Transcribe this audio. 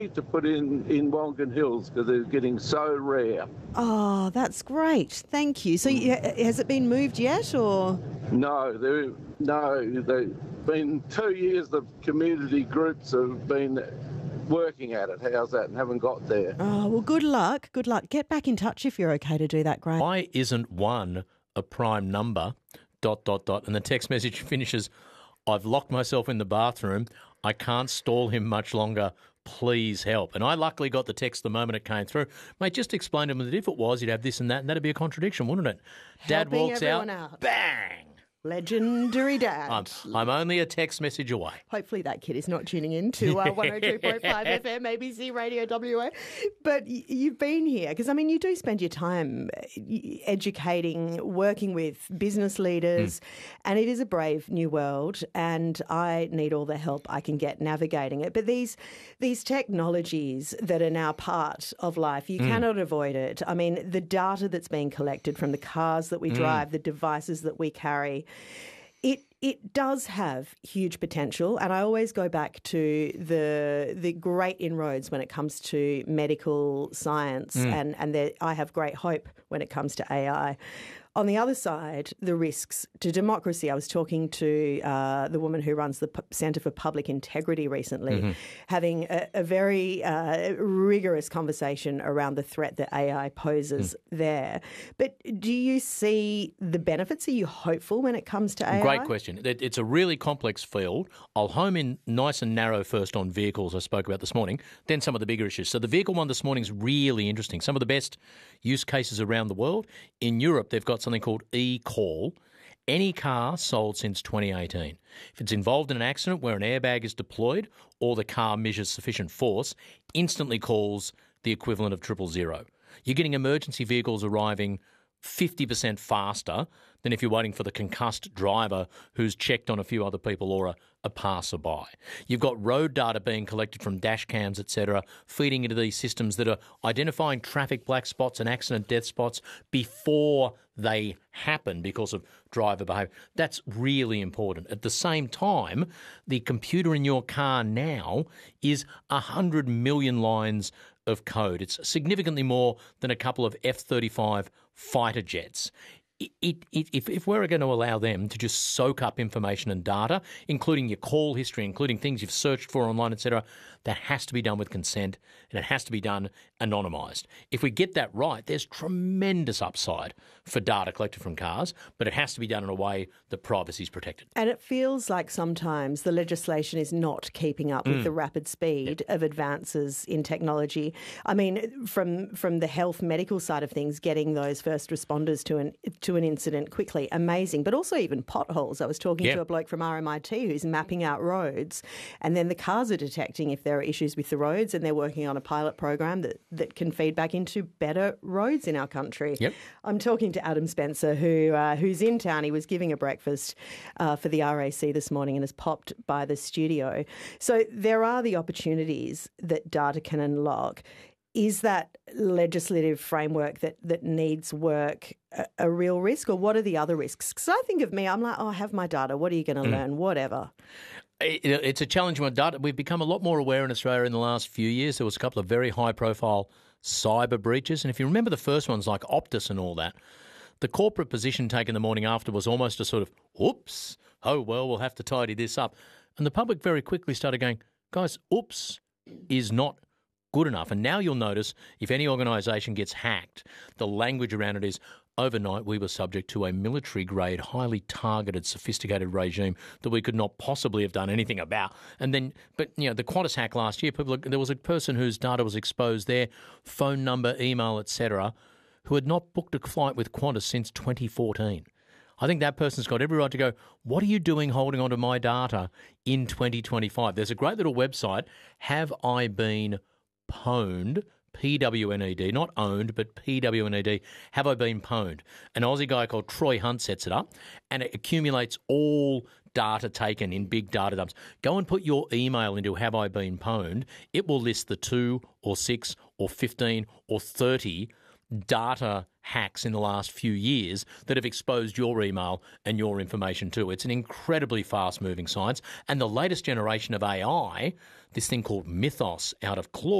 to put in Wongan Hills because they're getting so rare. Oh, that's great. Thank you. So has it been moved yet, or? No, they've been 2 years the community groups have been working at it. How's that? And haven't got there. Oh, well, good luck. Good luck. Get back in touch if you're okay to do that, Graham. Why isn't one a prime number, ... And the text message finishes, I've locked myself in the bathroom. I can't stall him much longer. Please help. And I luckily got the text the moment it came through. Mate, just explain to him that if it was, you'd have this and that, and that'd be a contradiction, wouldn't it? Dad Helping walks everyone out, out. bang! Legendary Dad. I'm only a text message away. Hopefully that kid is not tuning in to 102.5 FM, ABC Radio WA. But you've been here because, I mean, you do spend your time educating, working with business leaders, and it is a brave new world, and I need all the help I can get navigating it. But these technologies that are now part of life, you cannot avoid it. I mean, the data that's being collected from the cars that we drive, the devices that we carry, it does have huge potential, and I always go back to the great inroads when it comes to medical science, and I have great hope when it comes to AI. On the other side, the risks to democracy. I was talking to the woman who runs the Centre for Public Integrity recently, having a very rigorous conversation around the threat that AI poses there. But do you see the benefits? Are you hopeful when it comes to AI? Great question. It's a really complex field. I'll home in nice and narrow first on vehicles I spoke about this morning, then some of the bigger issues. So the vehicle one this morning is really interesting. Some of the best use cases around the world. In Europe, they've got something called eCall. Any car sold since 2018. If it's involved in an accident where an airbag is deployed or the car measures sufficient force, instantly calls the equivalent of 000. You're getting emergency vehicles arriving 50% faster than if you're waiting for the concussed driver who's checked on a few other people or a passerby. You've got road data being collected from dash cams, etc., feeding into these systems that are identifying traffic black spots and accident death spots before they happen because of driver behaviour. That's really important. At the same time, the computer in your car now is 100 million lines of code. It's significantly more than a couple of F-35 fighter jets. If we're going to allow them to just soak up information and data, including your call history, including things you've searched for online, etc., that has to be done with consent and it has to be done anonymised. If we get that right, there's tremendous upside for data collected from cars, but it has to be done in a way that privacy is protected. And it feels like sometimes the legislation is not keeping up with the rapid speed of advances in technology. I mean, from the health medical side of things, getting those first responders to an incident quickly, amazing. But also even potholes. I was talking to a bloke from RMIT who's mapping out roads, and then the cars are detecting if there are issues with the roads, and they're working on a pilot program that can feed back into better roads in our country. Yep. I'm talking to Adam Spencer, who's in town. He was giving a breakfast for the RAC this morning and has popped by the studio. So there are the opportunities that data can unlock. Is that legislative framework that needs work a real risk, or what are the other risks? Because I think of me, I'm like, I have my data. What are you going to learn? Whatever. It's a challenge with data. We've become a lot more aware in Australia in the last few years. There was a couple of very high-profile cyber breaches. And if you remember the first ones like Optus and all that, the corporate position taken the morning after was almost a sort of, oops, oh, well, we'll have to tidy this up. And the public very quickly started going, guys, oops is not good enough. And now you'll notice if any organisation gets hacked, the language around it is, overnight we were subject to a military-grade, highly targeted, sophisticated regime that we could not possibly have done anything about. And then, but you know, the Qantas hack last year, there was a person whose data was exposed there, phone number, email, etc., who had not booked a flight with Qantas since 2014. I think that person's got every right to go, what are you doing holding onto my data in 2025? There's a great little website, Have I Been Pwned, PWNED, not owned, but PWNED, Have I Been Pwned? An Aussie guy called Troy Hunt sets it up, and it accumulates all data taken in big data dumps. Go and put your email into Have I Been Pwned. It will list the 2 or 6 or 15 or 30 data hacks in the last few years that have exposed your email and your information too. It's an incredibly fast-moving science. And the latest generation of AI, this thing called Mythos out of Claude,